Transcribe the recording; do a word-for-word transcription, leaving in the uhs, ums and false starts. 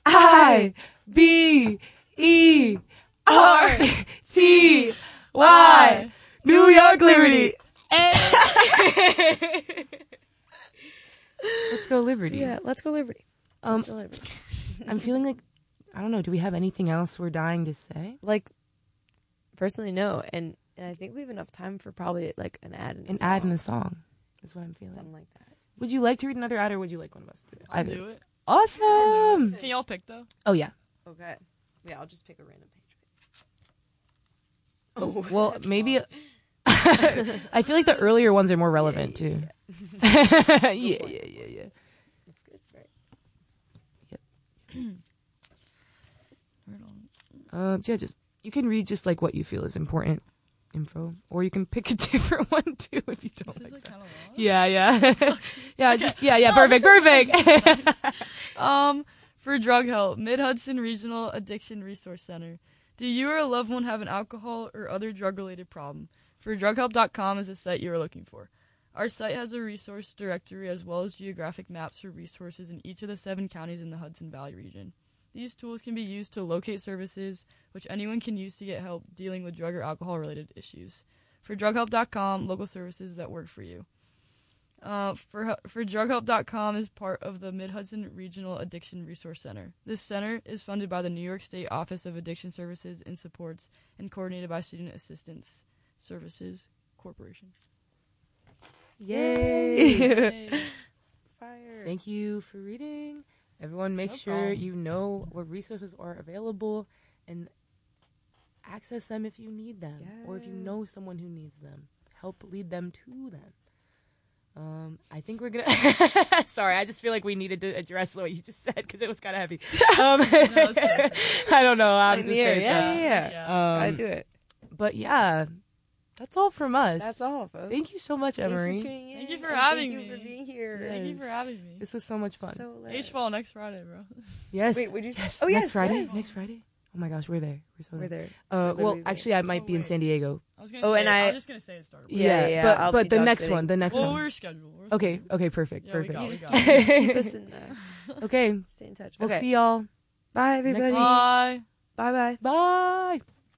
I B E R T Y. New York Liberty. Let's go Liberty. Yeah, let's go Liberty. Um, let's go Liberty. I'm feeling like, I don't know, do we have anything else we're dying to say? Like, personally, no. And, and I think we have enough time for probably like an ad in the An song. ad in the song is what I'm feeling. Something like that. Would you like to read another ad or would you like one of us to do it? I'll Either. do it. Awesome. Can y'all pick though? Oh, yeah. Okay. Yeah, I'll just pick a random page. Oh, well, maybe. I feel like the earlier ones are more relevant, yeah, too. Yeah, yeah, yeah, yeah, yeah. That's good, right? Yep. Right on. Um, yeah, just you can read just like what you feel is important info, or you can pick a different one too if you don't This is like like that. kind of long. Yeah, yeah, yeah. Just yeah, yeah. No, Perfect, perfect. Um, for drug help, Mid-Hudson Regional Addiction Resource Center. Do you or a loved one have an alcohol or other drug-related problem? for drug help dot com is the site you are looking for. Our site has a resource directory as well as geographic maps for resources in each of the seven counties in the Hudson Valley region. These tools can be used to locate services which anyone can use to get help dealing with drug or alcohol-related issues. For drug help dot com, local services that work for you. Uh, for for drug help dot com is part of the Mid-Hudson Regional Addiction Resource Center. This center is funded by the New York State Office of Addiction Services and Supports and coordinated by Student Assistance Services Corporation. Yay! Yay. Fire. Thank you for reading. Everyone, make No sure problem. you know what resources are available and access them if you need them, or if you Yes. know someone who needs them. Help lead them to them. Um, I think we're gonna. Sorry, I just feel like we needed to address what you just said because it was kind of heavy. Um, I don't know. I'm Like just the air, saying yeah, that. yeah, yeah. Um, I do it. But yeah, that's all from us. That's all, folks. Thank you so much, Thanks Emery. for tuning in. Thank you for and having thank you me. for being here. Yeah. Thank you for having me. This was so much fun. So lit. H-Fall next Friday, bro. Yes. Wait, would you? Yes. Oh, next yes, Friday. yes. Next Friday. Oh my gosh, we're there. We're so We're there. there. Uh, We're well, literally there. actually, I might Oh, be in wait. San Diego. I was gonna Oh, say, and I- I was just gonna say it started. Yeah, yeah, But I'll but be the dog next sitting. one, the next Well, one. we're scheduled. We're Okay. scheduled. Okay. Perfect. Yeah, we perfect. got, we Just got it. keep us in there. Okay. Stay in touch. We'll Okay. see y'all. Bye, everybody. week. Bye. Bye, bye. Bye.